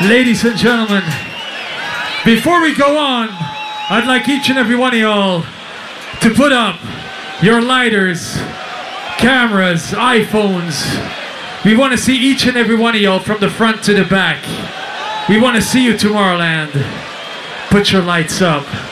Ladies and gentlemen, before we go on, I'd like each and every one of y'all to put up your lighters, cameras, iPhones. We want to see each and every one of y'all from the front to the back. We want to see you, Tomorrowland. Put your lights up.